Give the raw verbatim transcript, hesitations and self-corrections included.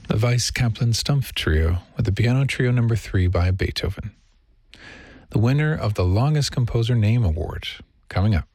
the Weiss Kaplan Stumpf Trio with the Piano Trio number three by Beethoven. The winner of the Longest Composer Name Award, coming up.